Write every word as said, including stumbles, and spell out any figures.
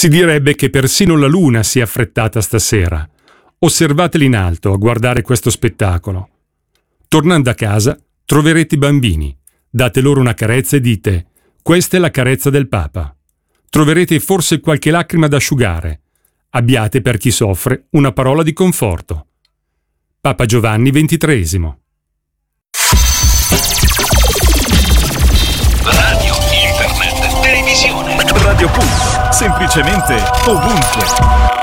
Si direbbe che persino la luna si è affrettata stasera. Osservateli in alto a guardare questo spettacolo. Tornando a casa, troverete i bambini. Date loro una carezza e dite: questa è la carezza del Papa. Troverete forse qualche lacrima da asciugare. Abbiate per chi soffre una parola di conforto. Papa Giovanni ventitreesimo. Radio, internet, televisione. Radio Punto, semplicemente ovunque.